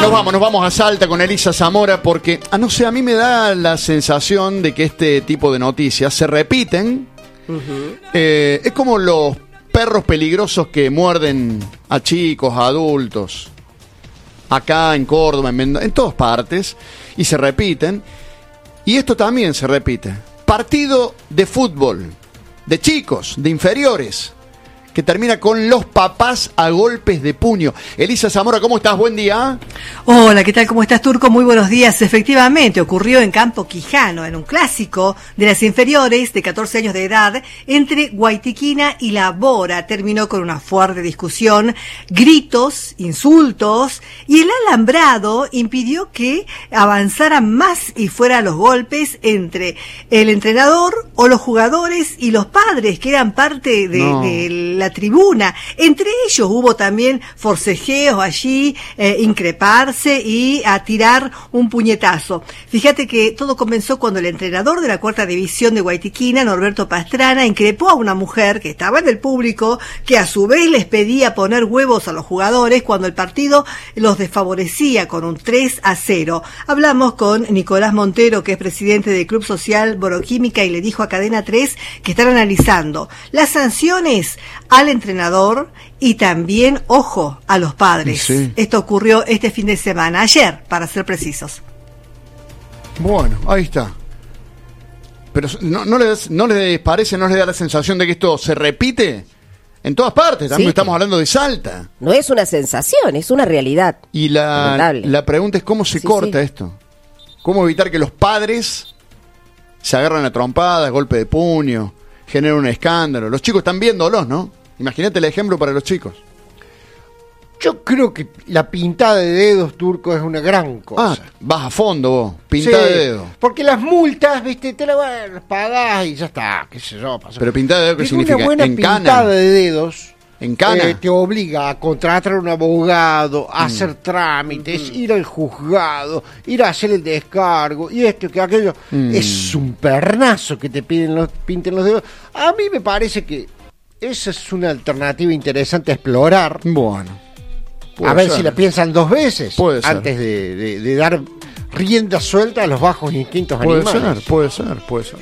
Nos vamos a Salta con Elisa Zamora porque, no sé, a mí me da la sensación de que este tipo de noticias se repiten. Es como los perros peligrosos que muerden a chicos, a adultos, acá en Córdoba, en todas partes, y se repiten. Y esto también se repite. Partido de fútbol, de chicos, de inferiores, que termina con los papás a golpes de puño. Elisa Zamora, ¿cómo estás? Buen día. Hola, ¿qué tal? ¿Cómo estás, Turco? Muy buenos días. Efectivamente, ocurrió en Campo Quijano, en un clásico de las inferiores de 14 años de edad, entre Guaitiquina y La Bora. Terminó con una fuerte discusión, gritos, insultos, y el alambrado impidió que avanzaran más y fueran los golpes entre el entrenador o los jugadores y los padres, que eran parte de la tribuna. Entre ellos hubo también forcejeos allí, increparse y a tirar un puñetazo. Fíjate que todo comenzó cuando el entrenador de la cuarta división de Guaitiquina, Norberto Pastrana, increpó a una mujer que estaba en el público, que a su vez les pedía poner huevos a los jugadores cuando el partido los desfavorecía con un 3-0. Hablamos con Nicolás Montero, que es presidente del Club Social Boroquímica, y le dijo a Cadena 3 que están analizando las sanciones al entrenador y también, ojo, a los padres. Sí. Esto ocurrió este fin de semana, ayer, para ser precisos. Bueno, ahí está. Pero ¿no les parece, no les da la sensación de que esto se repite en todas partes? También estamos hablando de Salta. No es una sensación, es una realidad. Y la pregunta es cómo se corta esto. ¿Cómo evitar que los padres se agarran a trompadas, golpe de puño, generen un escándalo? Los chicos están viéndolos, ¿no? Imagínate el ejemplo para los chicos. Yo creo que la pintada de dedos, Turco, es una gran cosa. Vas a fondo vos, pintada de dedos. Porque las multas, viste, te las pagás y ya está, qué sé yo. Pasó. Pero pintada de dedos, ¿qué significa? Una buena pintada de dedos en cana te obliga a contratar a un abogado, a hacer trámites, ir al juzgado, ir a hacer el descargo, y esto, que aquello. Es un pernazo que te pinten los dedos. A mí me parece que esa es una alternativa interesante a explorar. Bueno. A ver si la piensan dos veces antes de dar rienda suelta a los bajos instintos animales. Puede ser.